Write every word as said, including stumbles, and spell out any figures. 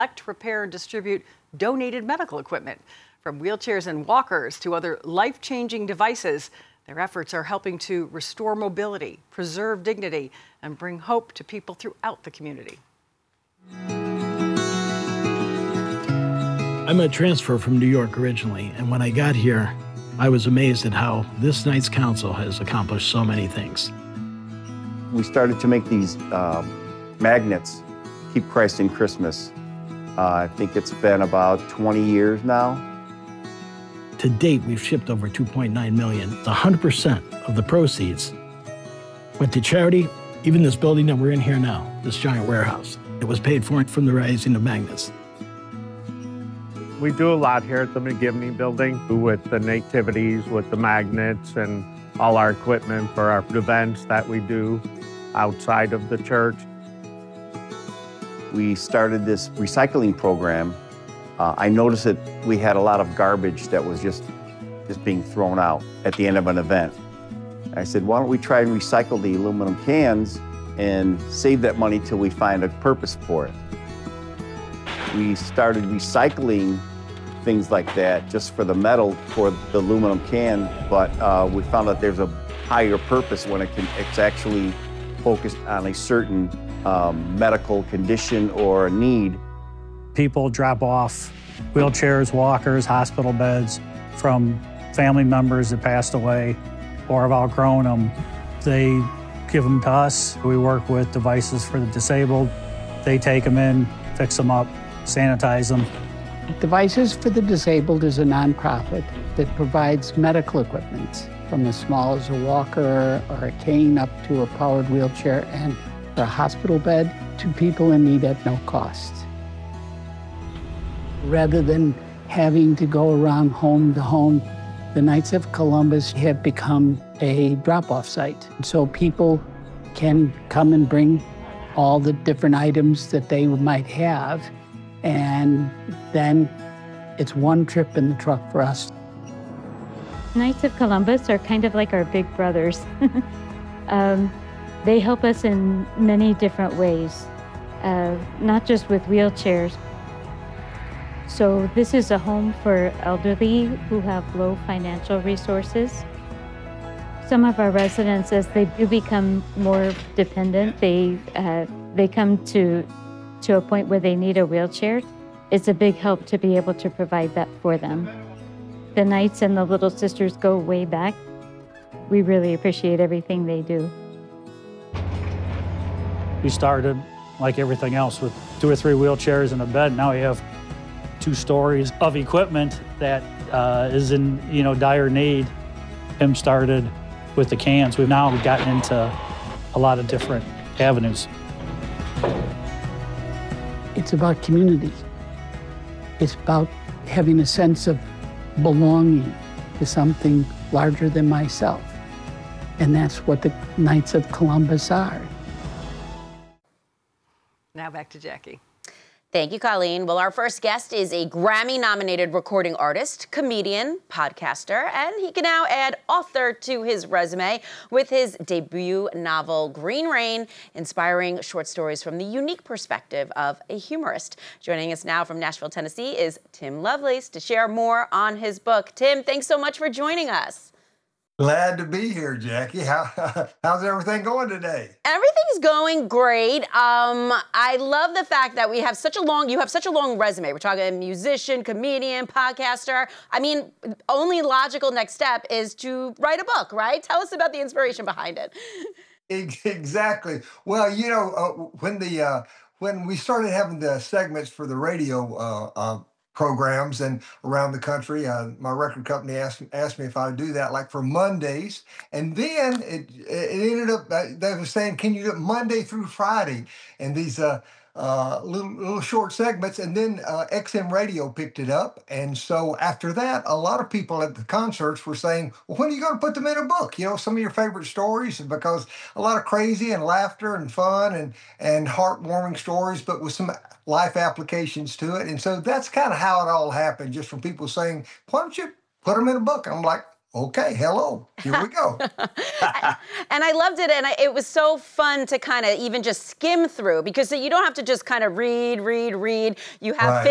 collect, repair, and distribute donated medical equipment. From wheelchairs and walkers to other life-changing devices, their efforts are helping to restore mobility, preserve dignity, and bring hope to people throughout the community. I'm a transfer from New York originally, and when I got here, I was amazed at how this Knights Council has accomplished so many things. We started to make these uh, magnets, Keep Christ in Christmas. Uh, I think it's been about twenty years now. To date, we've shipped over two point nine million. one hundred percent of the proceeds went to charity. Even this building that we're in here now, this giant warehouse, it was paid for from the raising of magnets. We do a lot here at the McGivney Building with the nativities, with the magnets, and all our equipment for our events that we do outside of the church. We started this recycling program. Uh, I noticed that we had a lot of garbage that was just, just being thrown out at the end of an event. I said, why don't we try and recycle the aluminum cans and save that money till we find a purpose for it. We started recycling things like that just for the metal for the aluminum can, but uh, we found that there's a higher purpose when it can, it's actually focused on a certain um, medical condition or a need. People drop off wheelchairs, walkers, hospital beds from family members that passed away or have outgrown them. They give them to us. We work with devices for the disabled. They take them in, fix them up, sanitize them. Devices for the Disabled is a nonprofit that provides medical equipment from as small as a walker or a cane up to a powered wheelchair and a hospital bed to people in need at no cost. Rather than having to go around home to home, the Knights of Columbus have become a drop-off site. So people can come and bring all the different items that they might have, and then it's one trip in the truck for us. Knights of Columbus are kind of like our big brothers. um, they help us in many different ways, uh, not just with wheelchairs. So this is a home for elderly who have low financial resources. Some of our residents, as they do become more dependent, they uh, they come to to a point where they need a wheelchair. It's a big help to be able to provide that for them. The Knights and the Little Sisters go way back. We really appreciate everything they do. We started, like everything else, with two or three wheelchairs and a bed. Now we have two stories of equipment that uh, is in you know dire need. Him started with the cans. We've now gotten into a lot of different avenues. It's about community. It's about having a sense of belonging to something larger than myself. And that's what the Knights of Columbus are. Now back to Jackie. Thank you, Colleen. Well, our first guest is a Grammy-nominated recording artist, comedian, podcaster, and he can now add author to his resume with his debut novel, Green Rain, inspiring short stories from the unique perspective of a humorist. Joining us now from Nashville, Tennessee is Tim Lovelace to share more on his book. Tim, thanks so much for joining us. Glad to be here, Jackie. How, how's everything going today? Everything's going great. Um, I love the fact that we have such a long, you have such a long resume. We're talking musician, comedian, podcaster. I mean, only logical next step is to write a book, right? Tell us about the inspiration behind it. Exactly. Well, you know, uh, when the uh, when we started having the segments for the radio uh, uh, programs and around the country, uh, my record company asked asked me if I would do that, like for Mondays, and then it it ended up uh, they were saying, can you do it Monday through Friday, and these uh, uh, little little short segments, and then uh, X M Radio picked it up, and so after that, a lot of people at the concerts were saying, well, when are you going to put them in a book? You know, some of your favorite stories, because a lot of crazy and laughter and fun and and heartwarming stories, but with some life applications to it. And so that's kind of how it all happened, just from people saying, why don't you put them in a book? And I'm like, okay, hello, here we go. And I loved it, and I, it was so fun to kind of even just skim through, because you don't have to just kind of read, read, read. You have Right.